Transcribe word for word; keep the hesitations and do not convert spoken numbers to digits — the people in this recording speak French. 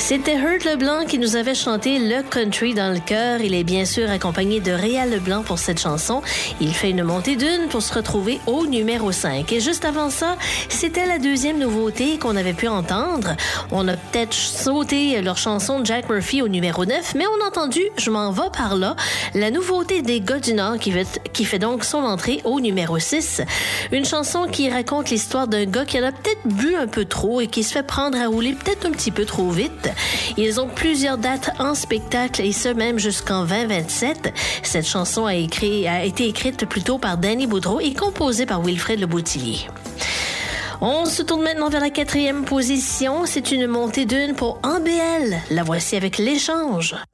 C'était Hurt Leblanc qui nous avait chanté Le Country dans le cœur. Il est bien sûr accompagné de Réal Leblanc pour cette chanson. Il fait une montée d'une pour se retrouver au numéro cinq. Et juste avant ça, c'était la deuxième nouveauté qu'on avait pu entendre. On a peut-être sauté leur chanson Jack Murphy au numéro neuf, mais on a entendu Je m'en vais par là, la nouveauté des gars du Nord qui fait, qui fait donc son entrée au numéro six. Une chanson qui raconte l'histoire d'un gars qui en a peut-être bu un peu trop et qui se fait prendre à rouler peut-être un petit peu trop vite. Ils ont plusieurs dates en spectacle et ce même jusqu'en vingt vingt-sept. Cette chanson a, écrit, a été écrite plutôt par Danny Boudreau et composée par Wilfred Leboutillier. On se tourne maintenant vers la quatrième position. C'est une montée d'une pour En B L. La voici avec L'échange.